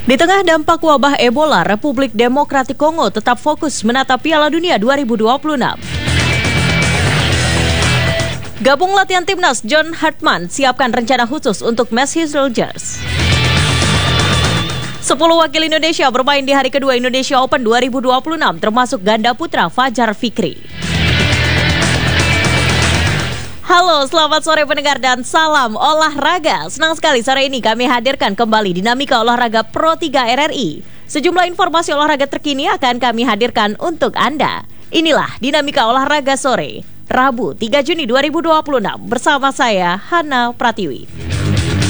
Di tengah dampak wabah Ebola, Republik Demokratik Kongo tetap fokus menata Piala Dunia 2026. Gabung latihan timnas, John Hartman siapkan rencana khusus untuk Messi Soldiers. 10 wakil Indonesia bermain di hari kedua Indonesia Open 2026, termasuk ganda putra Fajar Fikri. Halo, selamat sore pendengar dan salam olahraga. Senang sekali sore ini kami hadirkan kembali Dinamika Olahraga Pro 3 RRI. Sejumlah informasi olahraga terkini akan kami hadirkan untuk Anda. Inilah Dinamika Olahraga Sore, Rabu 3 Juni 2026 bersama saya, Hana Pratiwi.